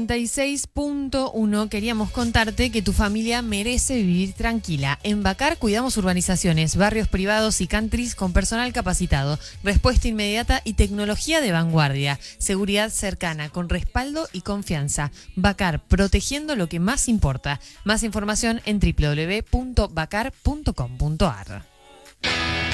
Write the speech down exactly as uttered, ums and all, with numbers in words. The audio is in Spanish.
noventa y seis punto uno queríamos contarte que tu familia merece vivir tranquila. En Bacar cuidamos urbanizaciones, barrios privados y countries con personal capacitado, respuesta inmediata y tecnología de vanguardia, seguridad cercana, con respaldo y confianza. Bacar, protegiendo lo que más importa. Más información en doble u doble u doble u punto bacar punto com punto a r.